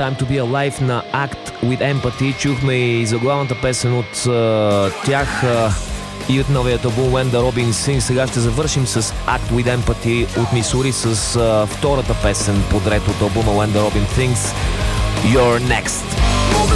Time to be Alive на Act with Empathy. Чухме и заглавната песен от тях и от новият албум When the Robin Sings. Сега ще завършим с Act with Empathy от Мисури с втората песен подред от албума When the Robin Sings. You're Next.